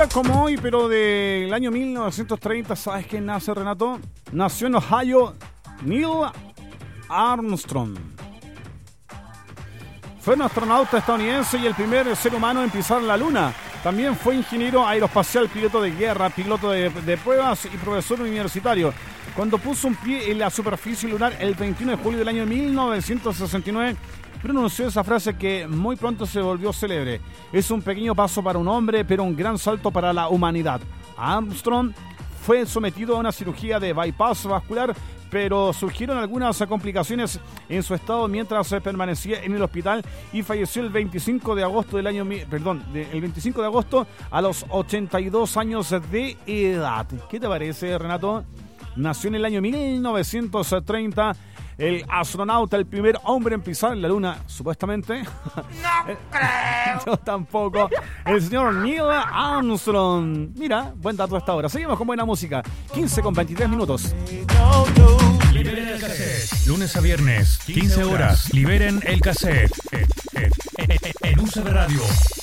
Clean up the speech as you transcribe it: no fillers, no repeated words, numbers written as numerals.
como hoy, pero del año 1930, ¿sabes quién nace, Renato? Nació en Ohio Neil Armstrong. Fue un astronauta estadounidense y el primer ser humano en pisar la Luna. También fue ingeniero aeroespacial, piloto de guerra, piloto de pruebas y profesor universitario. Cuando puso un pie en la superficie lunar el 21 de julio del año 1969, pronunció esa frase que muy pronto se volvió célebre. Es un pequeño paso para un hombre, pero un gran salto para la humanidad. Armstrong fue sometido a una cirugía de bypass vascular, pero surgieron algunas complicaciones en su estado mientras permanecía en el hospital y falleció el 25 de agosto del año, el 25 de agosto a los 82 años de edad. ¿Qué te parece, Renato? Nació en el año 1930 el astronauta, el primer hombre en pisar la Luna, supuestamente. No creo. Yo tampoco. El señor Neil Armstrong. Mira, buen dato hasta ahora. Seguimos con buena música. 15:23. Liberen el cassette. Lunes a viernes, 15 horas. Liberen el cassette. En UCB Radio.